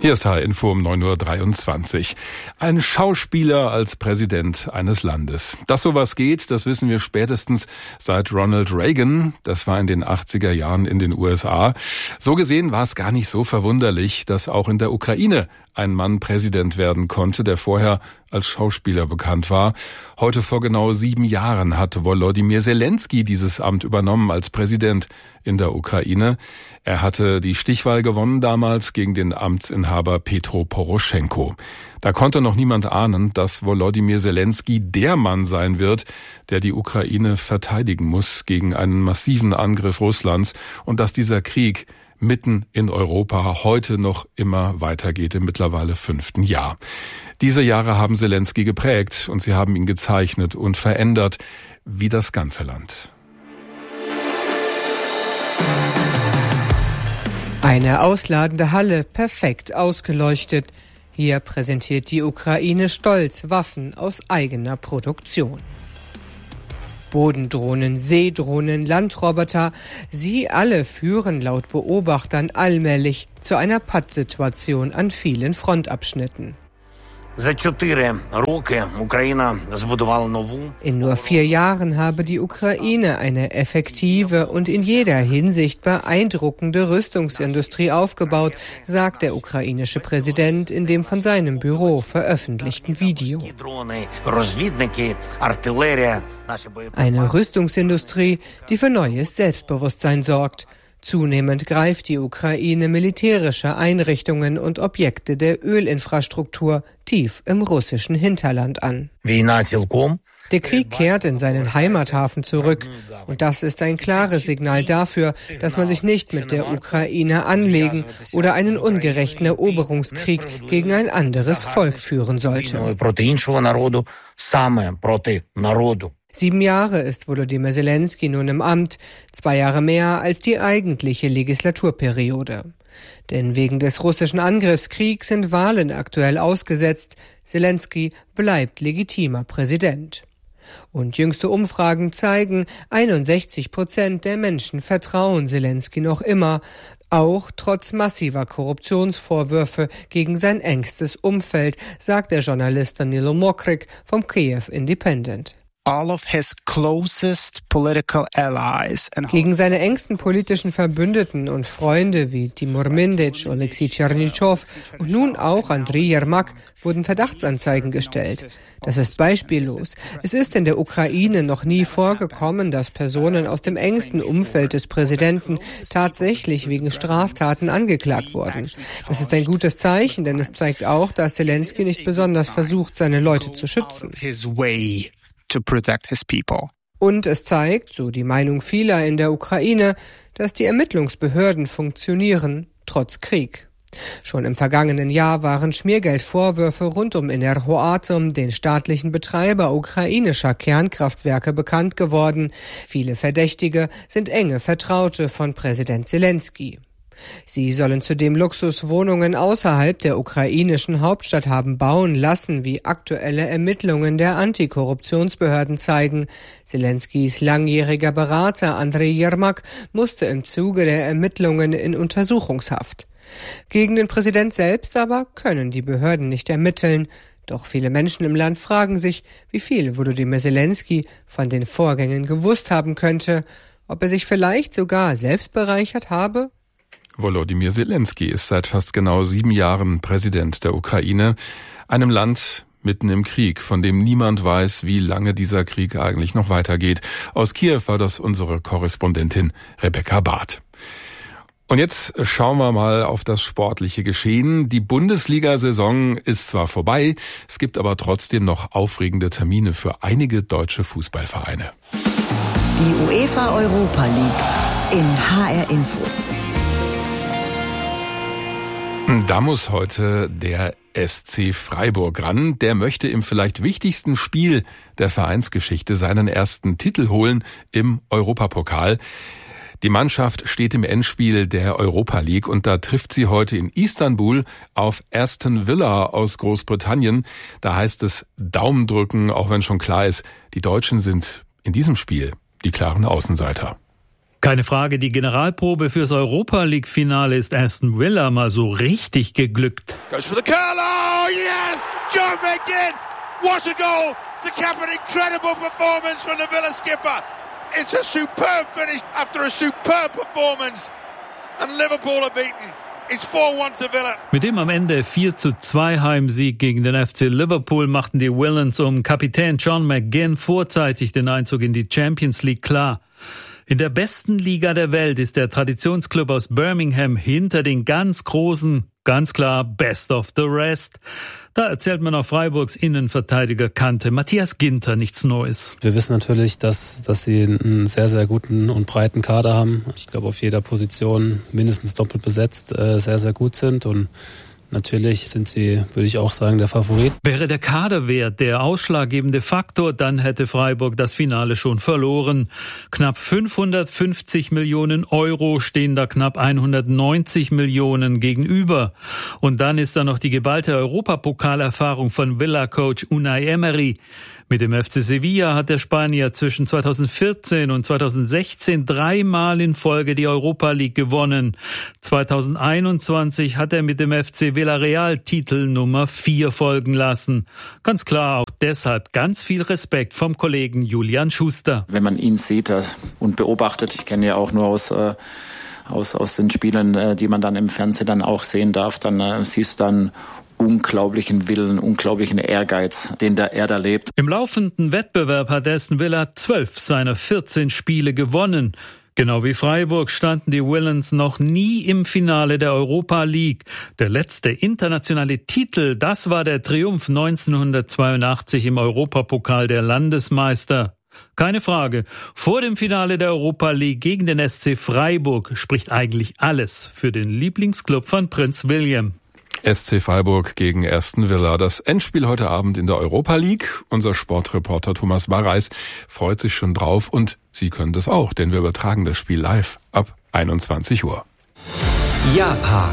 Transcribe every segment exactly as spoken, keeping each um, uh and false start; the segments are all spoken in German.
Hier ist H R-Info um neun Uhr dreiundzwanzig. Ein Schauspieler als Präsident eines Landes. Dass sowas geht, das wissen wir spätestens seit Ronald Reagan. Das war in den achtziger Jahren in den U S A. So gesehen war es gar nicht so verwunderlich, dass auch in der Ukraine ein Mann Präsident werden konnte, der vorher als Schauspieler bekannt war. Heute vor genau sieben Jahren hat Volodymyr Zelensky dieses Amt übernommen als Präsident in der Ukraine. Er hatte die Stichwahl gewonnen damals gegen den Amtsinhaber Petro Poroschenko. Da konnte noch niemand ahnen, dass Volodymyr Zelensky der Mann sein wird, der die Ukraine verteidigen muss gegen einen massiven Angriff Russlands und dass dieser Krieg mitten in Europa heute noch immer weitergeht im mittlerweile fünften Jahr. Diese Jahre haben Zelensky geprägt und sie haben ihn gezeichnet und verändert, wie das ganze Land. Eine ausladende Halle, perfekt ausgeleuchtet. Hier präsentiert die Ukraine stolz Waffen aus eigener Produktion. Bodendrohnen, Seedrohnen, Landroboter, sie alle führen laut Beobachtern allmählich zu einer Pattsituation an vielen Frontabschnitten. In nur vier Jahren habe die Ukraine eine effektive und in jeder Hinsicht beeindruckende Rüstungsindustrie aufgebaut, sagt der ukrainische Präsident in dem von seinem Büro veröffentlichten Video. Eine Rüstungsindustrie, die für neues Selbstbewusstsein sorgt. Zunehmend greift die Ukraine militärische Einrichtungen und Objekte der Ölinfrastruktur tief im russischen Hinterland an. Der Krieg kehrt in seinen Heimathafen zurück und das ist ein klares Signal dafür, dass man sich nicht mit der Ukraine anlegen oder einen ungerechten Eroberungskrieg gegen ein anderes Volk führen sollte. Sieben Jahre ist Volodymyr Zelensky nun im Amt, zwei Jahre mehr als die eigentliche Legislaturperiode. Denn wegen des russischen Angriffskriegs sind Wahlen aktuell ausgesetzt. Zelensky bleibt legitimer Präsident. Und jüngste Umfragen zeigen, einundsechzig Prozent der Menschen vertrauen Zelensky noch immer, auch trotz massiver Korruptionsvorwürfe gegen sein engstes Umfeld, sagt der Journalist Danilo Mokryk vom Kiev Independent. All of his closest political allies and Gegen seine engsten politischen Verbündeten und Freunde wie Timur Mindic, Oleksiy Tschernyschow und nun auch Andriy Yermak wurden Verdachtsanzeigen gestellt. Das ist beispiellos. Es ist in der Ukraine noch nie vorgekommen, dass Personen aus dem engsten Umfeld des Präsidenten tatsächlich wegen Straftaten angeklagt wurden. Das ist ein gutes Zeichen, denn es zeigt auch, dass Zelensky nicht besonders versucht, seine Leute zu schützen. to protect his people. Und es zeigt, so die Meinung vieler in der Ukraine, dass die Ermittlungsbehörden funktionieren, trotz Krieg. Schon im vergangenen Jahr waren Schmiergeldvorwürfe rund um Enerhoatom, den staatlichen Betreiber ukrainischer Kernkraftwerke, bekannt geworden. Viele Verdächtige sind enge Vertraute von Präsident Zelensky. Sie sollen zudem Luxuswohnungen außerhalb der ukrainischen Hauptstadt haben bauen lassen, wie aktuelle Ermittlungen der Antikorruptionsbehörden zeigen. Zelenskys langjähriger Berater Andriy Yermak musste im Zuge der Ermittlungen in Untersuchungshaft. Gegen den Präsident selbst aber können die Behörden nicht ermitteln. Doch viele Menschen im Land fragen sich, wie viel Volodymyr Zelensky von den Vorgängen gewusst haben könnte, ob er sich vielleicht sogar selbst bereichert habe. Volodymyr Zelensky ist seit fast genau sieben Jahren Präsident der Ukraine, einem Land mitten im Krieg, von dem niemand weiß, wie lange dieser Krieg eigentlich noch weitergeht. Aus Kiew war das unsere Korrespondentin Rebecca Barth. Und jetzt schauen wir mal auf das sportliche Geschehen. Die Bundesliga-Saison ist zwar vorbei, es gibt aber trotzdem noch aufregende Termine für einige deutsche Fußballvereine. Die UEFA Europa League in H R-Info. Da muss heute der S C Freiburg ran. Der möchte im vielleicht wichtigsten Spiel der Vereinsgeschichte seinen ersten Titel holen im Europapokal. Die Mannschaft steht im Endspiel der Europa League und da trifft sie heute in Istanbul auf Aston Villa aus Großbritannien. Da heißt es Daumen drücken, auch wenn schon klar ist, die Deutschen sind in diesem Spiel die klaren Außenseiter. Keine Frage, die Generalprobe fürs Europa-League-Finale ist Aston Villa mal so richtig geglückt. Goes for the curl, oh yes! Joe McGinn! What a goal! To cap an incredible performance from the Villa skipper. It's a superb finish after a superb performance. And Liverpool are beaten. It's four one to Villa. Mit dem am Ende vier zu zwei Heimsieg gegen den F C Liverpool machten die Villains um Kapitän John McGinn vorzeitig den Einzug in die Champions League klar. In der besten Liga der Welt ist der Traditionsclub aus Birmingham hinter den ganz Großen ganz klar best of the rest. Da erzählt man auf Freiburgs Innenverteidiger Kante Matthias Ginter nichts Neues. Wir wissen natürlich, dass, dass sie einen sehr, sehr guten und breiten Kader haben. Ich glaube, auf jeder Position mindestens doppelt besetzt, äh, sehr, sehr gut sind und natürlich sind sie, würde ich auch sagen, der Favorit. Wäre der Kaderwert der ausschlaggebende Faktor, dann hätte Freiburg das Finale schon verloren. Knapp fünfhundertfünfzig Millionen Euro stehen da knapp hundertneunzig Millionen gegenüber. Und dann ist da noch die geballte Europapokalerfahrung von Villa-Coach Unai Emery. Mit dem F C Sevilla hat der Spanier zwischen zweitausendvierzehn und zweitausendsechzehn dreimal in Folge die Europa League gewonnen. zweitausendeinundzwanzig hat er mit dem F C Villarreal Titel Nummer vier folgen lassen. Ganz klar, auch deshalb ganz viel Respekt vom Kollegen Julian Schuster. Wenn man ihn sieht und beobachtet, ich kenne ja auch nur aus äh, aus aus den Spielen, äh, die man dann im Fernsehen dann auch sehen darf, dann äh, siehst du dann unglaublichen Willen, unglaublichen Ehrgeiz, den der er da lebt. Im laufenden Wettbewerb hat Aston Villa zwölf seiner vierzehn Spiele gewonnen. Genau wie Freiburg standen die Villains noch nie im Finale der Europa League. Der letzte internationale Titel, das war der Triumph neunzehnhundertzweiundachtzig im Europapokal der Landesmeister. Keine Frage, vor dem Finale der Europa League gegen den S C Freiburg spricht eigentlich alles für den Lieblingsclub von Prinz William. S C Freiburg gegen Aston Villa. Das Endspiel heute Abend in der Europa League. Unser Sportreporter Thomas Barreis freut sich schon drauf und Sie können das auch, denn wir übertragen das Spiel live ab einundzwanzig Uhr. Japan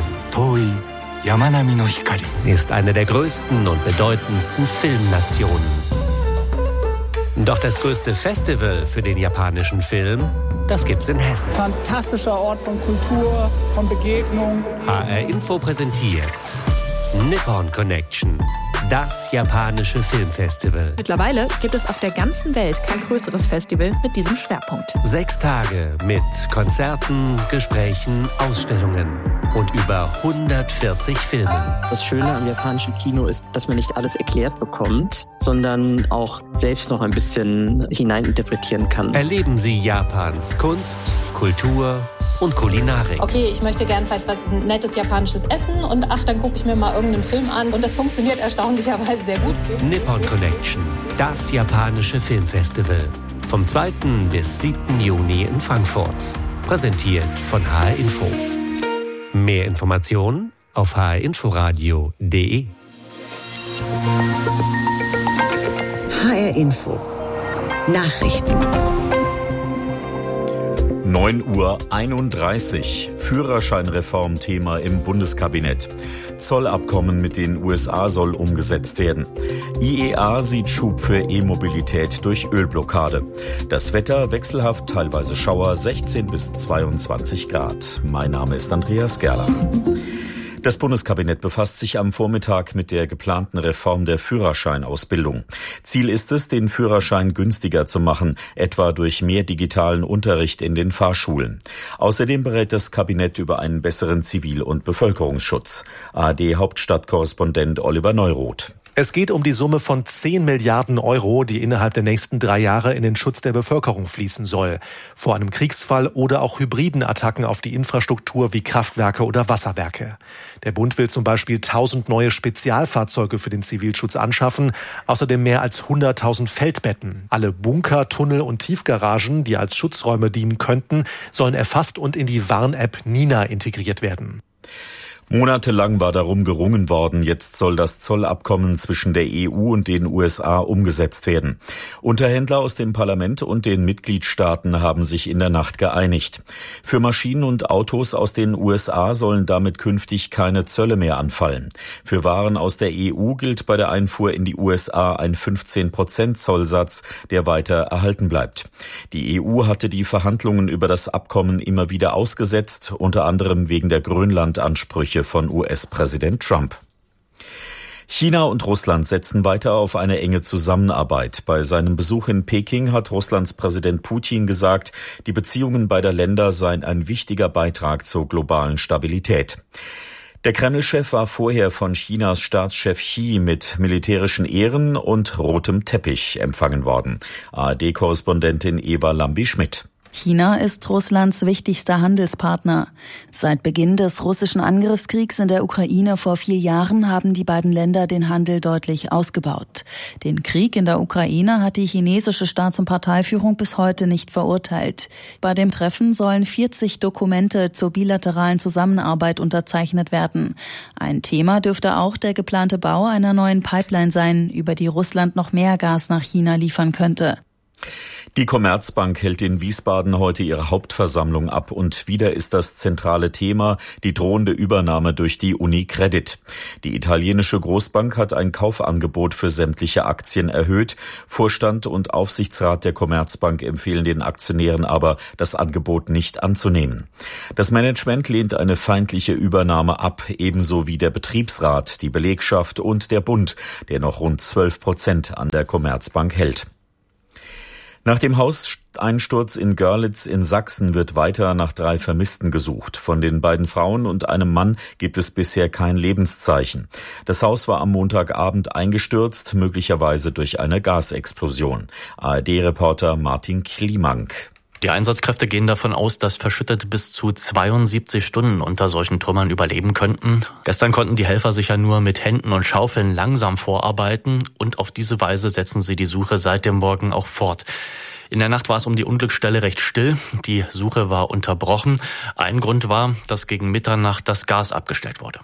ist eine der größten und bedeutendsten Filmnationen. Doch das größte Festival für den japanischen Film, das gibt's in Hessen. Fantastischer Ort von Kultur, von Begegnung. H R Info präsentiert Nippon Connection, das japanische Filmfestival. Mittlerweile gibt es auf der ganzen Welt kein größeres Festival mit diesem Schwerpunkt. Sechs Tage mit Konzerten, Gesprächen, Ausstellungen und über hundertvierzig Filmen. Das Schöne am japanischen Kino ist, dass man nicht alles erklärt bekommt, sondern auch selbst noch ein bisschen hineininterpretieren kann. Erleben Sie Japans Kunst, Kultur und Kulinarik. Okay, ich möchte gern vielleicht was nettes japanisches essen und ach, dann gucke ich mir mal irgendeinen Film an und das funktioniert erstaunlicherweise sehr gut. Nippon Connection, das japanische Filmfestival. Vom zweiten bis siebten Juni in Frankfurt. Präsentiert von H R Info. Mehr Informationen auf h r inforadio punkt d e. H R Info. Nachrichten. neun Uhr einunddreißig. Führerscheinreform-Thema im Bundeskabinett. Zollabkommen mit den U S A soll umgesetzt werden. I E A sieht Schub für E-Mobilität durch Ölblockade. Das Wetter wechselhaft, teilweise Schauer, sechzehn bis zweiundzwanzig Grad. Mein Name ist Andreas Gerlach. Das Bundeskabinett befasst sich am Vormittag mit der geplanten Reform der Führerscheinausbildung. Ziel ist es, den Führerschein günstiger zu machen, etwa durch mehr digitalen Unterricht in den Fahrschulen. Außerdem berät das Kabinett über einen besseren Zivil- und Bevölkerungsschutz. A R D-Hauptstadtkorrespondent Oliver Neuroth. Es geht um die Summe von zehn Milliarden Euro, die innerhalb der nächsten drei Jahre in den Schutz der Bevölkerung fließen soll. Vor einem Kriegsfall oder auch hybriden Attacken auf die Infrastruktur wie Kraftwerke oder Wasserwerke. Der Bund will zum Beispiel tausend neue Spezialfahrzeuge für den Zivilschutz anschaffen, außerdem mehr als hunderttausend Feldbetten. Alle Bunker, Tunnel und Tiefgaragen, die als Schutzräume dienen könnten, sollen erfasst und in die Warn-App Nina integriert werden. Monatelang war darum gerungen worden, jetzt soll das Zollabkommen zwischen der E U und den U S A umgesetzt werden. Unterhändler aus dem Parlament und den Mitgliedstaaten haben sich in der Nacht geeinigt. Für Maschinen und Autos aus den U S A sollen damit künftig keine Zölle mehr anfallen. Für Waren aus der E U gilt bei der Einfuhr in die U S A ein fünfzehn Prozent Zollsatz, der weiter erhalten bleibt. Die E U hatte die Verhandlungen über das Abkommen immer wieder ausgesetzt, unter anderem wegen der Grönland-Ansprüche von U S-Präsident Trump. China und Russland setzen weiter auf eine enge Zusammenarbeit. Bei seinem Besuch in Peking hat Russlands Präsident Putin gesagt, die Beziehungen beider Länder seien ein wichtiger Beitrag zur globalen Stabilität. Der Kreml-Chef war vorher von Chinas Staatschef Xi mit militärischen Ehren und rotem Teppich empfangen worden. A R D-Korrespondentin Eva Lambi-Schmidt. China ist Russlands wichtigster Handelspartner. Seit Beginn des russischen Angriffskriegs in der Ukraine vor vier Jahren haben die beiden Länder den Handel deutlich ausgebaut. Den Krieg in der Ukraine hat die chinesische Staats- und Parteiführung bis heute nicht verurteilt. Bei dem Treffen sollen vierzig Dokumente zur bilateralen Zusammenarbeit unterzeichnet werden. Ein Thema dürfte auch der geplante Bau einer neuen Pipeline sein, über die Russland noch mehr Gas nach China liefern könnte. Die Commerzbank hält in Wiesbaden heute ihre Hauptversammlung ab und wieder ist das zentrale Thema die drohende Übernahme durch die UniCredit. Die italienische Großbank hat ein Kaufangebot für sämtliche Aktien erhöht. Vorstand und Aufsichtsrat der Commerzbank empfehlen den Aktionären aber, das Angebot nicht anzunehmen. Das Management lehnt eine feindliche Übernahme ab, ebenso wie der Betriebsrat, die Belegschaft und der Bund, der noch rund zwölf Prozent an der Commerzbank hält. Nach dem Hauseinsturz in Görlitz in Sachsen wird weiter nach drei Vermissten gesucht. Von den beiden Frauen und einem Mann gibt es bisher kein Lebenszeichen. Das Haus war am Montagabend eingestürzt, möglicherweise durch eine Gasexplosion. A R D-Reporter Martin Klimank. Die Einsatzkräfte gehen davon aus, dass Verschüttete bis zu zweiundsiebzig Stunden unter solchen Trümmern überleben könnten. Gestern konnten die Helfer sich ja nur mit Händen und Schaufeln langsam vorarbeiten und auf diese Weise setzen sie die Suche seit dem Morgen auch fort. In der Nacht war es um die Unglücksstelle recht still. Die Suche war unterbrochen. Ein Grund war, dass gegen Mitternacht das Gas abgestellt wurde.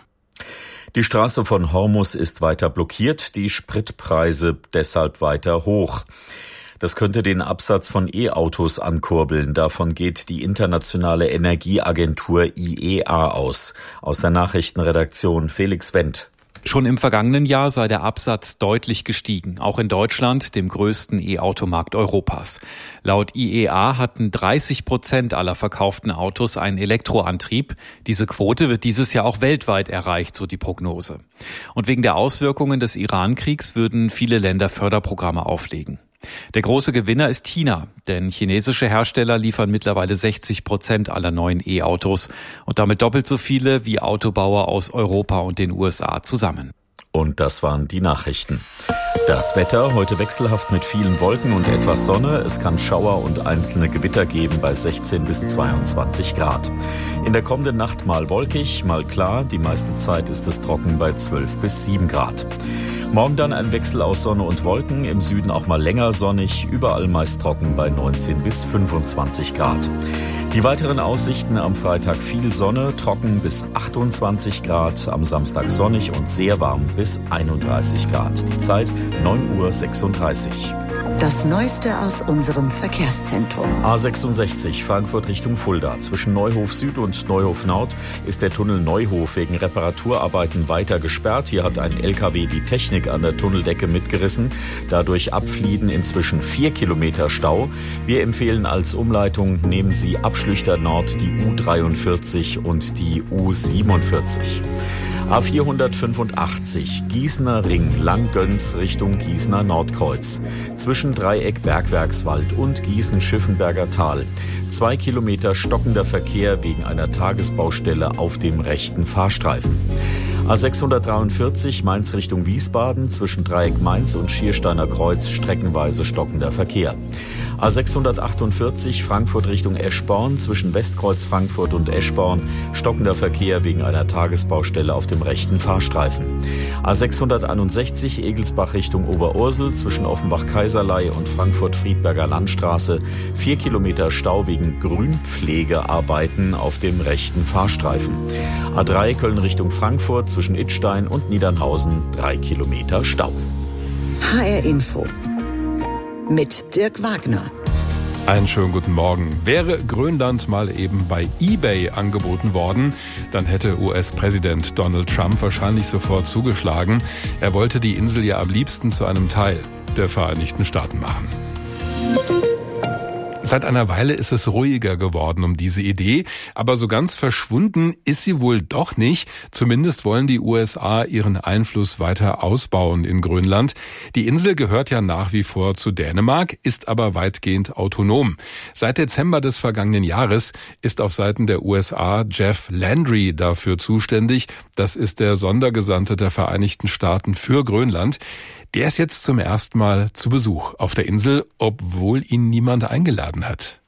Die Straße von Hormus ist weiter blockiert, die Spritpreise deshalb weiter hoch. Das könnte den Absatz von E-Autos ankurbeln. Davon geht die internationale Energieagentur I E A aus. Aus der Nachrichtenredaktion Felix Wendt. Schon im vergangenen Jahr sei der Absatz deutlich gestiegen, auch in Deutschland, dem größten E-Automarkt Europas. Laut I E A hatten dreißig Prozent aller verkauften Autos einen Elektroantrieb. Diese Quote wird dieses Jahr auch weltweit erreicht, so die Prognose. Und wegen der Auswirkungen des Iran-Kriegs würden viele Länder Förderprogramme auflegen. Der große Gewinner ist China, denn chinesische Hersteller liefern mittlerweile sechzig Prozent aller neuen E-Autos und damit doppelt so viele wie Autobauer aus Europa und den U S A zusammen. Und das waren die Nachrichten. Das Wetter heute wechselhaft mit vielen Wolken und etwas Sonne. Es kann Schauer und einzelne Gewitter geben bei sechzehn bis zweiundzwanzig Grad. In der kommenden Nacht mal wolkig, mal klar. Die meiste Zeit ist es trocken bei zwölf bis sieben Grad. Morgen dann ein Wechsel aus Sonne und Wolken, im Süden auch mal länger sonnig, überall meist trocken bei neunzehn bis fünfundzwanzig Grad. Die weiteren Aussichten: am Freitag viel Sonne, trocken bis achtundzwanzig Grad, am Samstag sonnig und sehr warm bis einunddreißig Grad. Die Zeit neun Uhr sechsunddreißig. Das Neueste aus unserem Verkehrszentrum. A sechsundsechzig Frankfurt Richtung Fulda. Zwischen Neuhof Süd und Neuhof Nord ist der Tunnel Neuhof wegen Reparaturarbeiten weiter gesperrt. Hier hat ein L K W die Technik an der Tunneldecke mitgerissen. Dadurch ab Flieden inzwischen vier Kilometer Stau. Wir empfehlen als Umleitung, nehmen Sie Abschlüchter Nord die U dreiundvierzig und die U siebenundvierzig. A vierhundertfünfundachtzig Gießener Ring, Langgöns Richtung Gießener Nordkreuz. Zwischen Dreieck Bergwerkswald und Gießen-Schiffenberger Tal. Zwei Kilometer stockender Verkehr wegen einer Tagesbaustelle auf dem rechten Fahrstreifen. A sechshundertdreiundvierzig Mainz Richtung Wiesbaden, zwischen Dreieck Mainz und Schiersteiner Kreuz streckenweise stockender Verkehr. A sechshundertachtundvierzig Frankfurt Richtung Eschborn zwischen Westkreuz Frankfurt und Eschborn stockender Verkehr wegen einer Tagesbaustelle auf dem rechten Fahrstreifen. A sechshunderteinundsechzig Egelsbach Richtung Oberursel zwischen Offenbach-Kaiserlei und Frankfurt-Friedberger Landstraße vier Kilometer Stau wegen Grünpflegearbeiten auf dem rechten Fahrstreifen. A drei Köln Richtung Frankfurt zwischen Idstein und Niedernhausen drei Kilometer Stau. H R Info mit Dirk Wagner. Einen schönen guten Morgen. Wäre Grönland mal eben bei eBay angeboten worden, dann hätte U S-Präsident Donald Trump wahrscheinlich sofort zugeschlagen. Er wollte die Insel ja am liebsten zu einem Teil der Vereinigten Staaten machen. Seit einer Weile ist es ruhiger geworden um diese Idee, aber so ganz verschwunden ist sie wohl doch nicht. Zumindest wollen die U S A ihren Einfluss weiter ausbauen in Grönland. Die Insel gehört ja nach wie vor zu Dänemark, ist aber weitgehend autonom. Seit Dezember des vergangenen Jahres ist auf Seiten der U S A Jeff Landry dafür zuständig. Das ist der Sondergesandte der Vereinigten Staaten für Grönland. Der ist jetzt zum ersten Mal zu Besuch auf der Insel, obwohl ihn niemand eingeladen hat.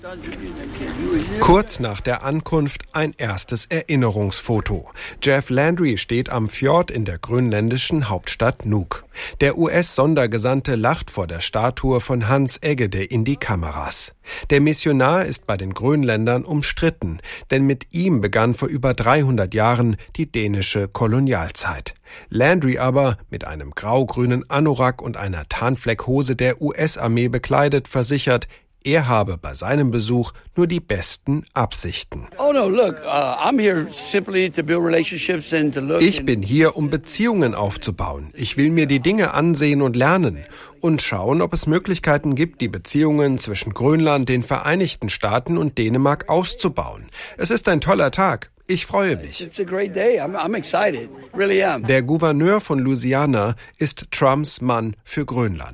Kurz nach der Ankunft ein erstes Erinnerungsfoto. Jeff Landry steht am Fjord in der grönländischen Hauptstadt Nuuk. Der U S-Sondergesandte lacht vor der Statue von Hans Eggede in die Kameras. Der Missionar ist bei den Grönländern umstritten, denn mit ihm begann vor über dreihundert Jahren die dänische Kolonialzeit. Landry aber, mit einem grau-grünen Anorak und einer Tarnfleckhose der U S-Armee bekleidet, versichert, er habe bei seinem Besuch nur die besten Absichten. Ich bin hier, um Beziehungen aufzubauen. Ich will mir die Dinge ansehen und lernen und schauen, ob es Möglichkeiten gibt, die Beziehungen zwischen Grönland, den Vereinigten Staaten und Dänemark auszubauen. Es ist ein toller Tag. Ich freue mich. Der Gouverneur von Louisiana ist Trumps Mann für Grönland.